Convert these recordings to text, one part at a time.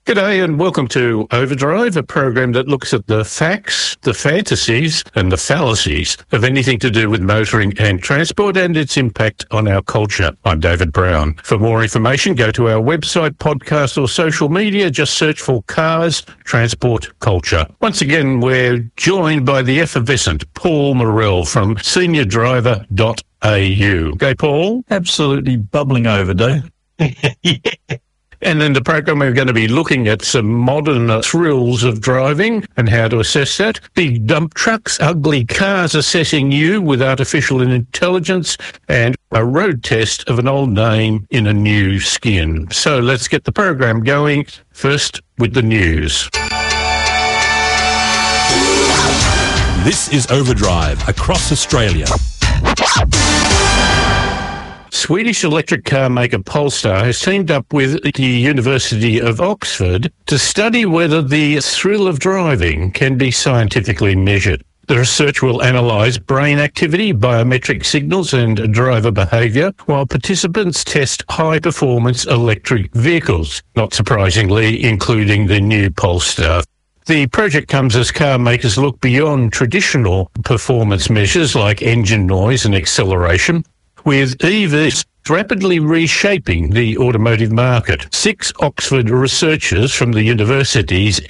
G'day and welcome to Overdrive, a program that looks at the facts, the fantasies and the fallacies of anything to do with motoring and transport and its impact on our culture. I'm David Brown. For more information, go to our website, podcast or social media. Just search for Cars, Transport, Culture. Once again, we're joined by the effervescent Paul Morrell from seniordriver.au. Okay, Paul? Absolutely bubbling over, Dave. Yeah. And in the program, we're going to be looking at some modern thrills of driving and how to assess that. Big dump trucks, ugly cars assessing you with artificial intelligence, and a road test of an old name in a new skin. So let's get the program going. First with the news. This is Overdrive across Australia. Swedish electric car maker Polestar has teamed up with the University of Oxford to study whether the thrill of driving can be scientifically measured. The research will analyse brain activity, biometric signals and driver behaviour, while participants test high-performance electric vehicles, not surprisingly including the new Polestar. The project comes as car makers look beyond traditional performance measures like engine noise and acceleration, with EVs rapidly reshaping the automotive market. 6 Oxford researchers from the university's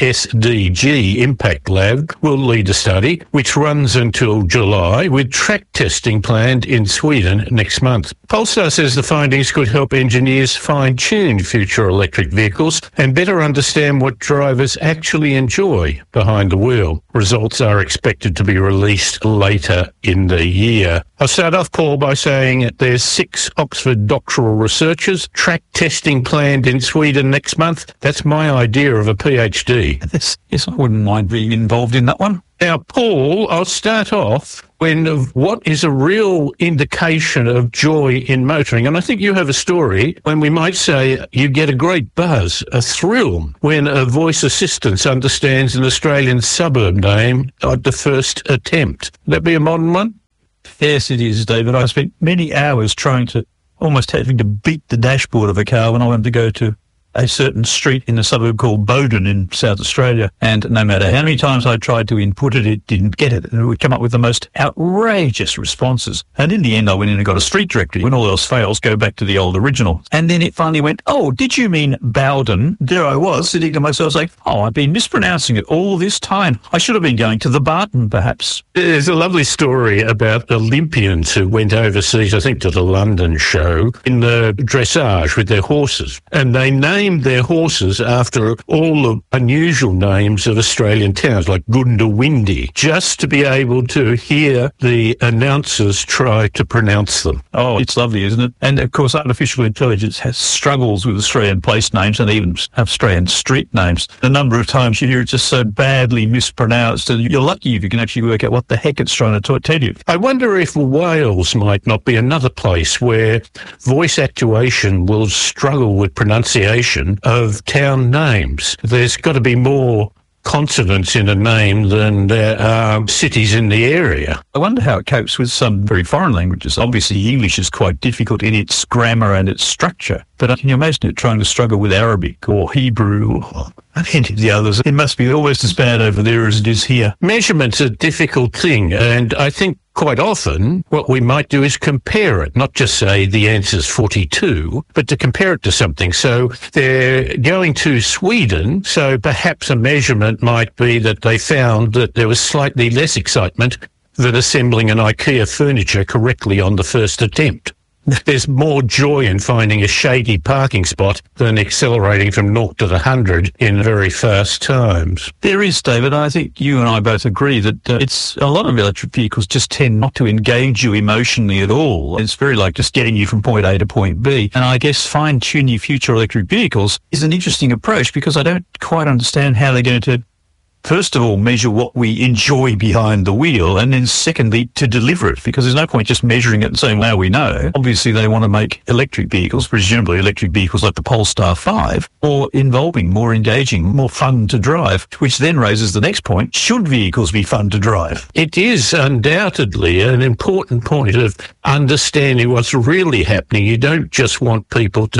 SDG Impact Lab will lead a study, which runs until July, with track testing planned in Sweden next month. Polestar says the findings could help engineers fine-tune future electric vehicles and better understand what drivers actually enjoy behind the wheel. Results are expected to be released later in the year. I'll start off, Paul, by saying there's 6 Oxford doctoral researchers, track testing planned in Sweden next month. That's my idea of a PhD. Yes, I wouldn't mind being involved in that one. Now, Paul, I'll start off what is a real indication of joy in motoring. And I think you have a story when we might say you get a great buzz, a thrill, when a voice assistant understands an Australian suburb name at the first attempt. Would that be a modern one? Yes, it is, David. I spent many hours almost having to beat the dashboard of a car when I wanted to go to a certain street in a suburb called Bowden in South Australia. And no matter how many times I tried to input it, it didn't get it. And it would come up with the most outrageous responses. And in the end, I went in and got a street directory. When all else fails, go back to the old original. And then it finally went, oh, did you mean Bowden? There I was, sitting to myself saying, oh, I've been mispronouncing it all this time. I should have been going to the Barton, perhaps. There's a lovely story about Olympians who went overseas, I think to the London show, in the dressage with their horses. And they named their horses after all the unusual names of Australian towns, like Goondiwindi, just to be able to hear the announcers try to pronounce them. Oh, it's lovely, isn't it? And, of course, artificial intelligence has struggles with Australian place names and even Australian street names. The number of times you hear it just so badly mispronounced, and you're lucky if you can actually work out what the heck it's trying to tell you. I wonder if Wales might not be another place where voice actuation will struggle with pronunciation of town names. There's got to be more consonants in a name than there are cities in the area. I wonder how it copes with some very foreign languages. Obviously, English is quite difficult in its grammar and its structure, but can you imagine it trying to struggle with Arabic or Hebrew or any of the others? It must be almost as bad over there as it is here. Measurement's a difficult thing, and I think quite often what we might do is compare it, not just say the answer's 42, but to compare it to something. So they're going to Sweden, so perhaps a measurement might be that they found that there was slightly less excitement than assembling an IKEA furniture correctly on the first attempt. There's more joy in finding a shady parking spot than accelerating from 0 to the 100 in very fast times. There is, David. I think you and I both agree that it's a lot of electric vehicles just tend not to engage you emotionally at all. It's very like just getting you from point A to point B. And I guess fine-tuning future electric vehicles is an interesting approach because I don't quite understand how they're going to first of all, measure what we enjoy behind the wheel, and then secondly, to deliver it, because there's no point just measuring it and saying, well, we know. Obviously, they want to make electric vehicles, presumably electric vehicles like the Polestar 5, more involving, more engaging, more fun to drive, which then raises the next point, should vehicles be fun to drive? It is undoubtedly an important point of understanding what's really happening. You don't just want people to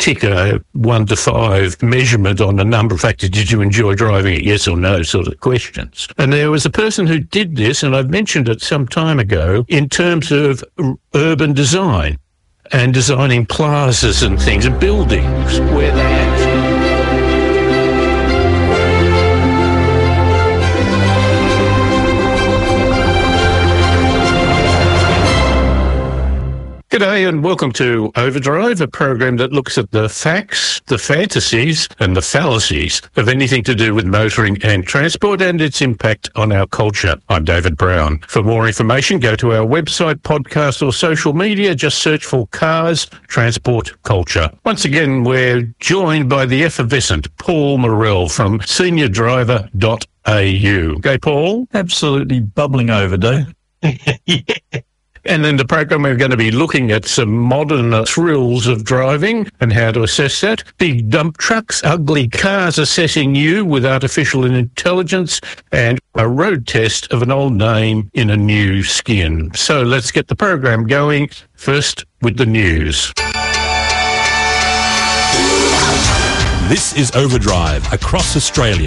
tick a 1 to 5 measurement on a number of factors. Did you enjoy driving it? Yes or no sort of questions. And there was a person who did this, and I've mentioned it some time ago, in terms of urban design and designing plazas and things and buildings where they actually... G'day and welcome to Overdrive, a program that looks at the facts, the fantasies and the fallacies of anything to do with motoring and transport and its impact on our culture. I'm David Brown. For more information, go to our website, podcast or social media. Just search for Cars, Transport, Culture. Once again, we're joined by the effervescent Paul Morell from seniordriver.au. Okay, Paul? Absolutely bubbling over, Dave. Yeah. And in the program, we're going to be looking at some modern thrills of driving and how to assess that. Big dump trucks, ugly cars assessing you with artificial intelligence, and a road test of an old name in a new skin. So let's get the program going. First with the news. This is Overdrive across Australia.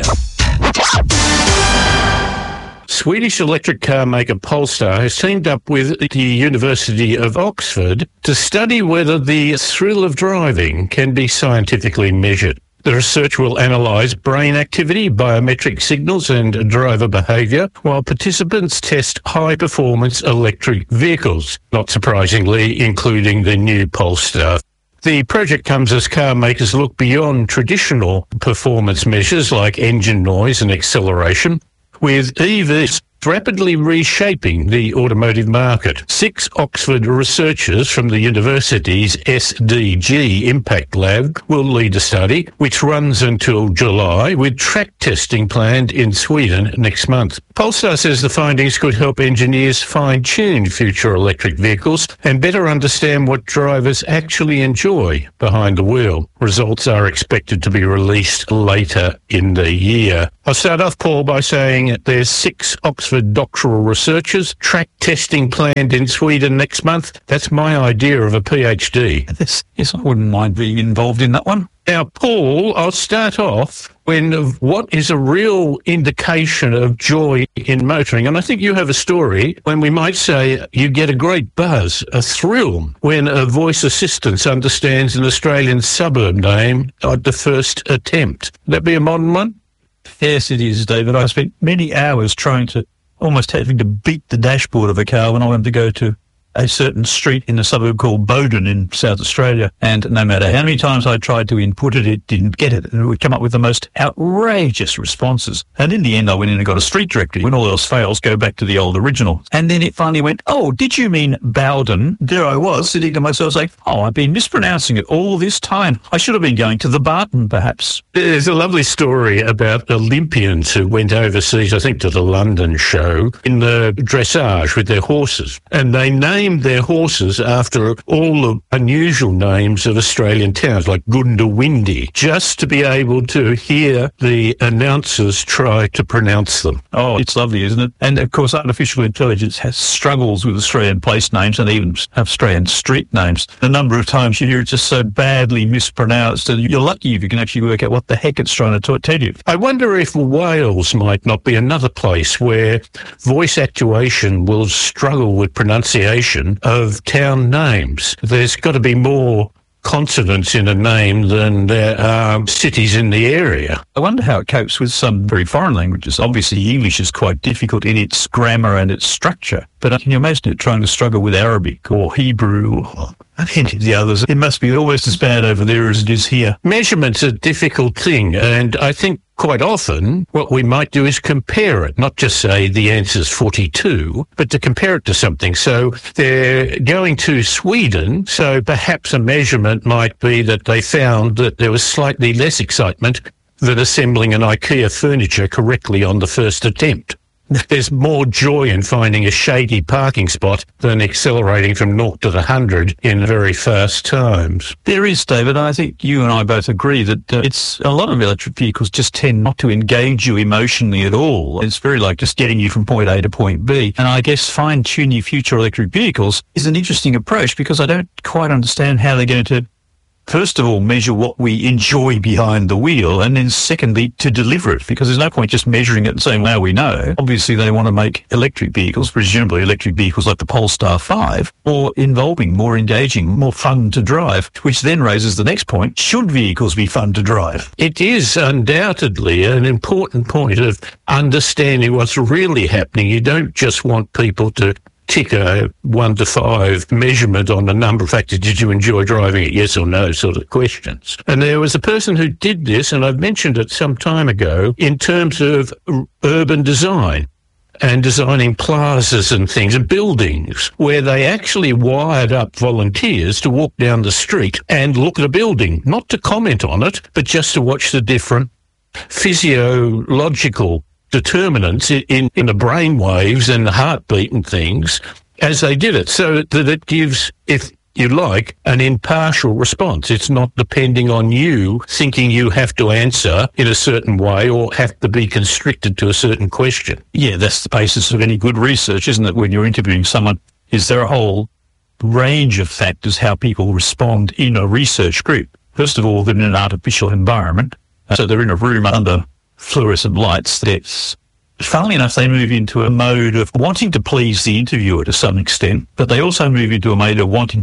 Swedish electric car maker Polestar has teamed up with the University of Oxford to study whether the thrill of driving can be scientifically measured. The research will analyse brain activity, biometric signals and driver behaviour, while participants test high-performance electric vehicles, not surprisingly including the new Polestar. The project comes as car makers look beyond traditional performance measures like engine noise and acceleration, with EVs rapidly reshaping the automotive market. 6 Oxford researchers from the university's SDG Impact Lab will lead a study, which runs until July, with track testing planned in Sweden next month. Polestar says the findings could help engineers fine-tune future electric vehicles and better understand what drivers actually enjoy behind the wheel. Results are expected to be released later in the year. I'll start off, Paul, by saying there's 6 Oxford doctoral researchers, track testing planned in Sweden next month. That's my idea of a PhD. Yes, I wouldn't mind being involved in that one. Now, Paul, I'll start off what is a real indication of joy in motoring. And I think you have a story when we might say you get a great buzz, a thrill, when a voice assistant understands an Australian suburb name at the first attempt. Would that be a modern one? Yes, it is, David. I spent many hours trying to, almost having to beat the dashboard of a car when I wanted to go to a certain street in a suburb called Bowden in South Australia. And no matter how many times I tried to input it, it didn't get it. And it would come up with the most outrageous responses. And in the end, I went in and got a street directory. When all else fails, go back to the old original. And then it finally went, oh, did you mean Bowden? There I was, sitting to myself saying, oh, I've been mispronouncing it all this time. I should have been going to the Barton, perhaps. There's a lovely story about Olympians who went overseas, I think to the London show, in the dressage with their horses. And they named their horses after all the unusual names of Australian towns, like Goondiwindi, just to be able to hear the announcers try to pronounce them. Oh, it's lovely, isn't it? And, of course, artificial intelligence has struggles with Australian place names and even Australian street names. The number of times you hear it just so badly mispronounced, and you're lucky if you can actually work out what the heck it's trying to tell you. I wonder if Wales might not be another place where voice actuation will struggle with pronunciation of town names. There's got to be more consonants in a name than there are cities in the area. I wonder how it copes with some very foreign languages. Obviously, English is quite difficult in its grammar and its structure, but can you imagine it trying to struggle with Arabic or Hebrew or any of the others? It must be almost as bad over there as it is here. Measurement's a difficult thing, and I think quite often what we might do is compare it, not just say the answer's 42, but to compare it to something. So they're going to Sweden, so perhaps a measurement might be that they found that there was slightly less excitement than assembling an IKEA furniture correctly on the first attempt. There's more joy in finding a shady parking spot than accelerating from 0 to the 100 in very fast times. There is, David. I think you and I both agree that it's a lot of electric vehicles just tend not to engage you emotionally at all. It's very like just getting you from point A to point B. And I guess fine-tuning future electric vehicles is an interesting approach because I don't quite understand how they're going to first of all, measure what we enjoy behind the wheel, and then secondly, to deliver it, because there's no point just measuring it and saying, now we know. Obviously, they want to make electric vehicles, presumably electric vehicles like the Polestar 5, more involving, more engaging, more fun to drive, which then raises the next point, should vehicles be fun to drive? It is undoubtedly an important point of understanding what's really happening. You don't just want people to tick a 1 to 5 measurement on a number of factors. Did you enjoy driving it? Yes or no sort of questions. And there was a person who did this, and I've mentioned it some time ago, in terms of urban design and designing plazas and things and buildings, where they actually wired up volunteers to walk down the street and look at a building, not to comment on it, but just to watch the different physiological determinants in the brain waves and the heartbeat and things as they did it, so that it gives, if you like, an impartial response. It's not depending on you thinking you have to answer in a certain way or have to be constricted to a certain question. Yeah, that's the basis of any good research, isn't it? When you're interviewing someone, is there a whole range of factors how people respond in a research group? First of all, they're in an artificial environment, so they're in a room under fluorescent lights. That's, funnily enough, they move into a mode of wanting to please the interviewer to some extent, but they also move into a mode of wanting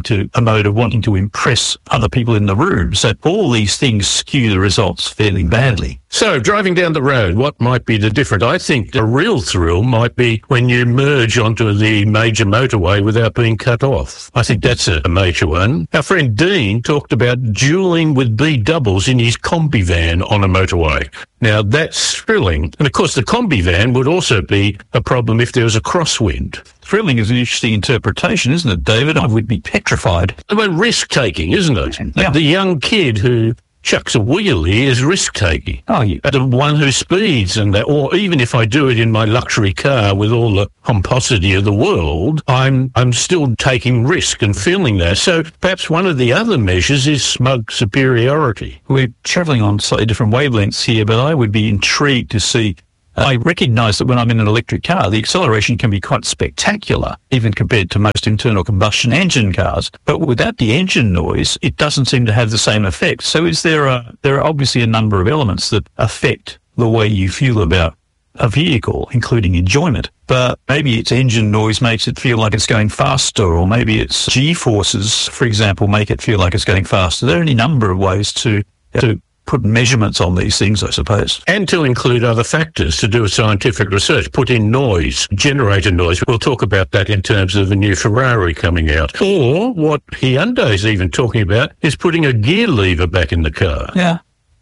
to impress other people in the room. So all these things skew the results fairly badly. So driving down the road, what might be the difference? I think the real thrill might be when you merge onto the major motorway without being cut off. I think that's a major one. Our friend Dean talked about dueling with B-doubles in his Combi van on a motorway. Now, that's thrilling. And, of course, the Combi van would also be a problem if there was a crosswind. Thrilling is an interesting interpretation, isn't it, David? I would be petrified. Well, risk-taking, isn't it? Yeah. The young kid who chucks a wheelie is risk-taking. Oh, yeah. The one who speeds and that, or even if I do it in my luxury car with all the pomposity of the world, I'm still taking risk and feeling that. So perhaps one of the other measures is smug superiority. We're travelling on slightly different wavelengths here, but I would be intrigued to see. I recognise that when I'm in an electric car, the acceleration can be quite spectacular, even compared to most internal combustion engine cars. But without the engine noise, it doesn't seem to have the same effect. So there are obviously a number of elements that affect the way you feel about a vehicle, including enjoyment. But maybe its engine noise makes it feel like it's going faster, or maybe its G-forces, for example, make it feel like it's going faster. There are any number of ways to put measurements on these things, I suppose. And to include other factors to do scientific research, put in noise, generator noise. We'll talk about that in terms of the new Ferrari coming out. Or what Hyundai's even talking about is putting a gear lever back in the car. Yeah.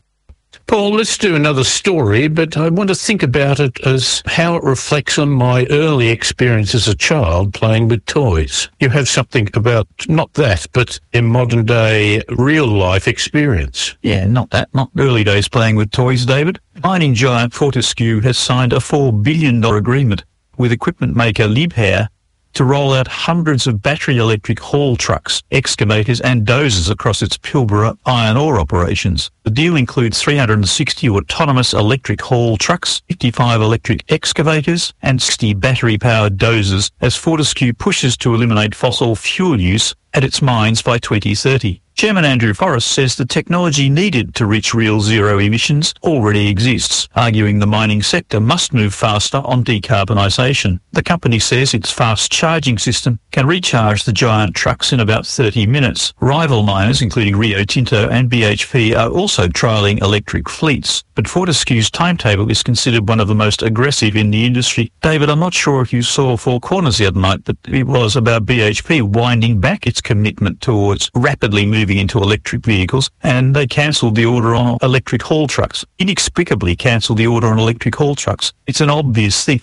Paul, let's do another story, but I want to think about it as how it reflects on my early experience as a child playing with toys. You have something about, not that, but in modern day real life experience. Yeah, not early days playing with toys, David. Mining giant Fortescue has signed a $4 billion agreement with equipment maker Liebherr to roll out hundreds of battery electric haul trucks, excavators and dozers across its Pilbara iron ore operations. The deal includes 360 autonomous electric haul trucks, 55 electric excavators and 60 battery-powered dozers as Fortescue pushes to eliminate fossil fuel use at its mines by 2030. Chairman Andrew Forrest says the technology needed to reach real zero emissions already exists, arguing the mining sector must move faster on decarbonisation. The company says its fast charging system can recharge the giant trucks in about 30 minutes. Rival miners, including Rio Tinto and BHP, are also trialling electric fleets, but Fortescue's timetable is considered one of the most aggressive in the industry. David, I'm not sure if you saw Four Corners the other night, but it was about BHP winding back its commitment towards rapidly moving into electric vehicles, and they cancelled the order on electric haul trucks. Inexplicably cancelled the order on electric haul trucks. It's an obvious thing.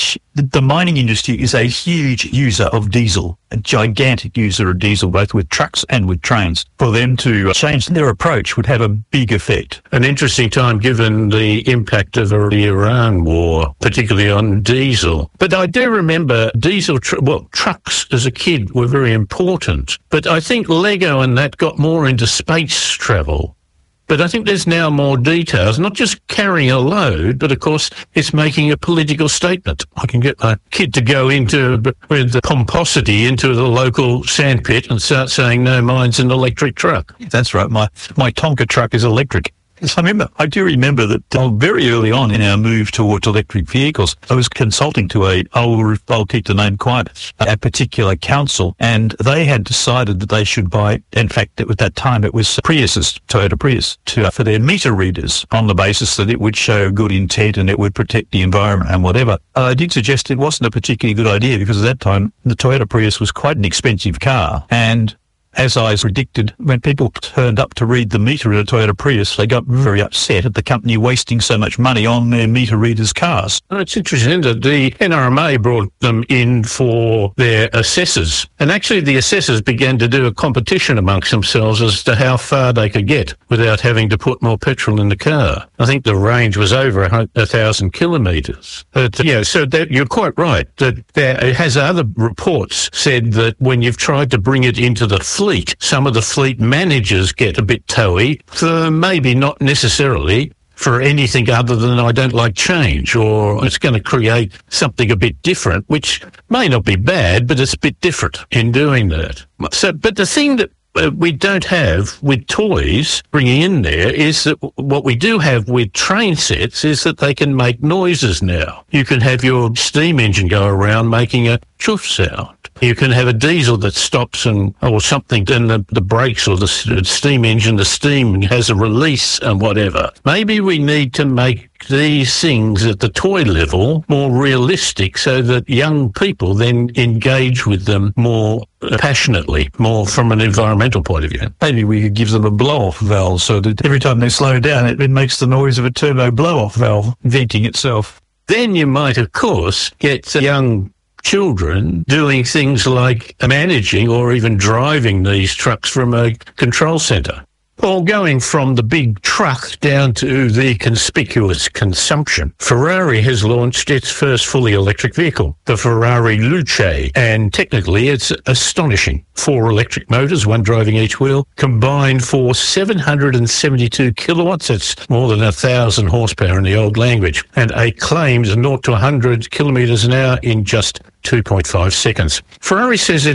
The mining industry is a huge user of diesel, a gigantic user of diesel, both with trucks and with trains. For them to change their approach would have a big effect. An interesting time given the impact of the Iran war, particularly on diesel. But I do remember diesel, trucks as a kid were very important. But I think Lego and that got more into space travel. But I think there's now more details, not just carrying a load, but of course it's making a political statement. I can get my kid to go with the pomposity into the local sandpit and start saying, no, mine's an electric truck. That's right. My Tonka truck is electric. I do remember that very early on in our move towards electric vehicles, I was consulting to I'll keep the name quiet, a particular council, and they had decided that they should buy, in fact, at that time it was Priuses, Toyota Prius, for their meter readers on the basis that it would show good intent and it would protect the environment and whatever. I did suggest it wasn't a particularly good idea because at that time the Toyota Prius was quite an expensive car, and as I predicted, when people turned up to read the meter in a Toyota Prius, they got very upset at the company wasting so much money on their meter readers' cars. It's interesting that the NRMA brought them in for their assessors. And actually the assessors began to do a competition amongst themselves as to how far they could get without having to put more petrol in the car. I think the range was over 1,000 kilometres. But, so you're quite right that there has other reports said that when you've tried to bring it into the fleet, some of the fleet managers get a bit toey, for maybe not necessarily for anything other than I don't like change, or it's going to create something a bit different, which may not be bad, but it's a bit different in doing that. So, but the thing that we don't have with toys bringing in there is that what we do have with train sets is that they can make noises now. You can have your steam engine go around making a chuff sound. You can have a diesel that stops or something, and the brakes or the steam engine, the steam has a release and whatever. Maybe we need to make these things at the toy level more realistic so that young people then engage with them more passionately, more from an environmental point of view. Maybe we could give them a blow-off valve so that every time they slow down, it makes the noise of a turbo blow-off valve venting itself. Then you might, of course, get young children doing things like managing or even driving these trucks from a control centre. Or going from the big truck down to the conspicuous consumption. Ferrari has launched its first fully electric vehicle, the Ferrari Luce, and technically it's astonishing. 4 electric motors, one driving each wheel, combined for 772 kilowatts. That's more than 1,000 horsepower in the old language, and a claimed 0 to 100 kilometres an hour in just 2.5 seconds. Ferrari says it